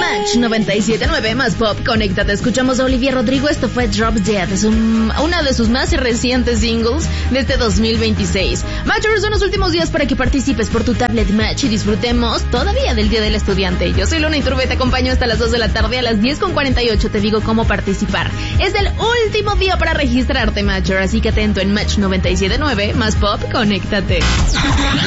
Match 97.9 más pop, conéctate. Escuchamos a Olivia Rodrigo, esto fue Drop Dead, es una de sus más recientes singles de este 2026. Matchers, son los últimos días para que participes por tu tablet Match y disfrutemos todavía del Día del Estudiante. Yo soy Luna Iturbe, te acompaño hasta las 2 de la tarde, a las 10:48 te digo cómo participar. Es el último día para registrarte, Matcher, así que atento en Match 97.9 más pop, conéctate.